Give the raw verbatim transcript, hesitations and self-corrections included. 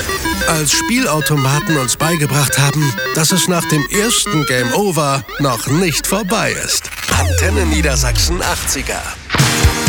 Als Spielautomaten uns beigebracht haben, dass es nach dem ersten Game Over noch nicht vorbei ist. Antenne Niedersachsen achtziger.